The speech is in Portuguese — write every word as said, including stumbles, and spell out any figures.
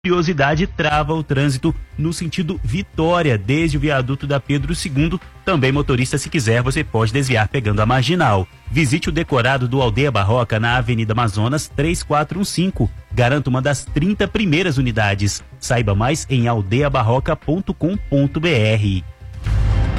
Curiosidade trava o trânsito no sentido Vitória, desde o viaduto da Pedro segundo. Também, motorista, se quiser, você pode desviar pegando a marginal. Visite o decorado do Aldeia Barroca na Avenida Amazonas três quatro um cinco. Garanta uma das trinta primeiras unidades. Saiba mais em aldeia barroca ponto com ponto br.